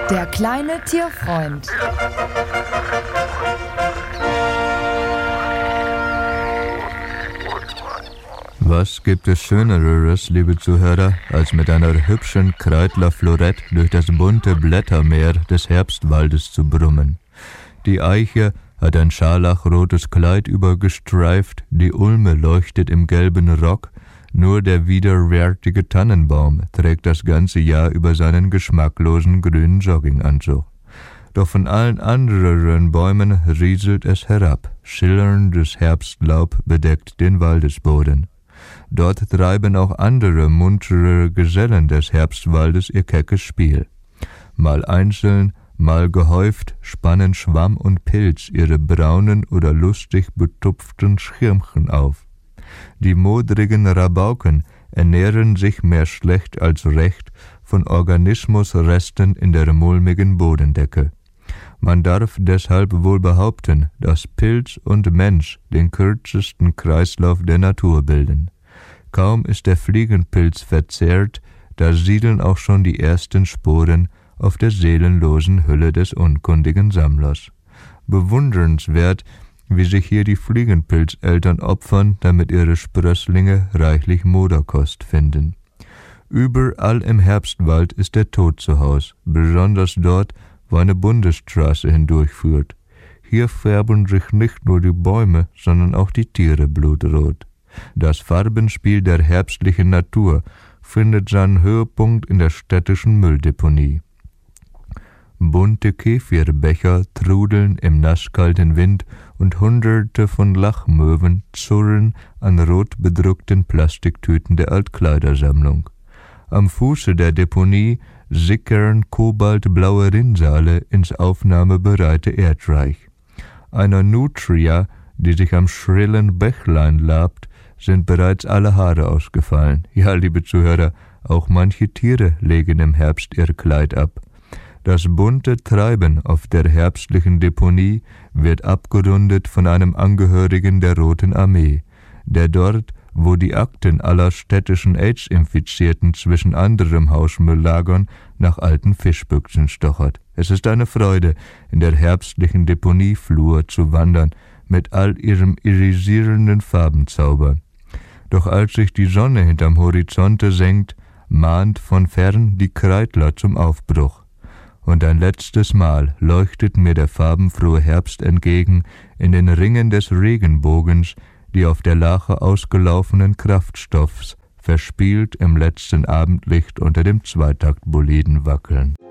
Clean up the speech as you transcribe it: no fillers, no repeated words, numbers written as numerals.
Der kleine Tierfreund. Was gibt es Schöneres, liebe Zuhörer, als mit einer hübschen Kreidlerflorette durch das bunte Blättermeer des Herbstwaldes zu brummen? Die Eiche hat ein scharlachrotes Kleid übergestreift, die Ulme leuchtet im gelben Rock, nur der widerwärtige Tannenbaum trägt das ganze Jahr über seinen geschmacklosen grünen Jogginganzug. Doch von allen anderen Bäumen rieselt es herab, schillerndes Herbstlaub bedeckt den Waldesboden. Dort treiben auch andere muntere Gesellen des Herbstwaldes ihr keckes Spiel. Mal einzeln, mal gehäuft spannen Schwamm und Pilz ihre braunen oder lustig betupften Schirmchen auf. Die modrigen Rabauken ernähren sich mehr schlecht als recht von Organismusresten in der mulmigen Bodendecke. Man darf deshalb wohl behaupten, dass Pilz und Mensch den kürzesten Kreislauf der Natur bilden. Kaum ist der Fliegenpilz verzehrt, da siedeln auch schon die ersten Sporen auf der seelenlosen Hülle des unkundigen Sammlers. Bewundernswert, wie sich hier die Fliegenpilzeltern opfern, damit ihre Sprösslinge reichlich Moderkost finden. Überall im Herbstwald ist der Tod zu Haus, besonders dort, wo eine Bundesstraße hindurchführt. Hier färben sich nicht nur die Bäume, sondern auch die Tiere blutrot. Das Farbenspiel der herbstlichen Natur findet seinen Höhepunkt in der städtischen Mülldeponie. Bunte Kefirbecher trudeln im nasskalten Wind und Hunderte von Lachmöwen zurren an rot bedruckten Plastiktüten der Altkleidersammlung. Am Fuße der Deponie sickern kobaltblaue Rinnsale ins aufnahmebereite Erdreich. Einer Nutria, die sich am schrillen Bächlein labt, sind bereits alle Haare ausgefallen. Ja, liebe Zuhörer, auch manche Tiere legen im Herbst ihr Kleid ab. Das bunte Treiben auf der herbstlichen Deponie wird abgerundet von einem Angehörigen der Roten Armee, der dort, wo die Akten aller städtischen AIDS-Infizierten zwischen anderem Hausmüll lagern, nach alten Fischbüchsen stochert. Es ist eine Freude, in der herbstlichen Deponieflur zu wandern, mit all ihrem irisierenden Farbenzauber. Doch als sich die Sonne hinterm Horizonte senkt, mahnt von fern die Kreidler zum Aufbruch. Und ein letztes Mal leuchtet mir der farbenfrohe Herbst entgegen in den Ringen des Regenbogens, die auf der Lache ausgelaufenen Kraftstoffs verspielt im letzten Abendlicht unter dem Zweitaktboliden wackeln.